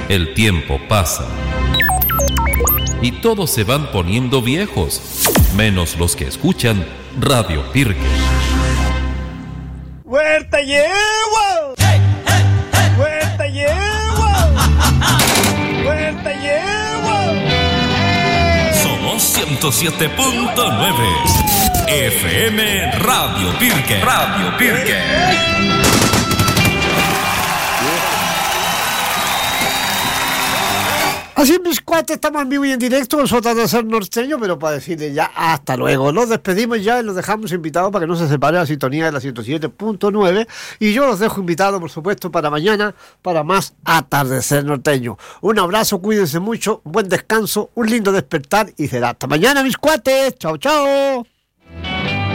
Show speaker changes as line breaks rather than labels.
el tiempo pasa y todos se van poniendo viejos, menos los que escuchan Radio Pirque.
¡Huerta yegua! ¡Huerta yegua! ¡Huerta yegua!
Somos 107.9 FM Radio Pirque. Radio Pirque.
Así, mis cuates, estamos en vivo y en directo, nosotros de ser norteño, pero para decirles ya hasta luego. Los despedimos ya y los dejamos invitados para que no se separe la sintonía de la 107.9. Y yo los dejo invitados, por supuesto, para mañana, para más Atardecer Norteño. Un abrazo, cuídense mucho, buen descanso, un lindo despertar y será hasta mañana, mis cuates. Chao, chao.